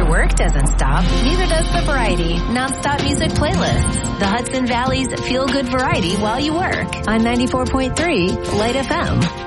Your work doesn't stop. Neither does the Variety nonstop music playlist. The Hudson Valley's feel-good variety while you work on 94.3 Light FM.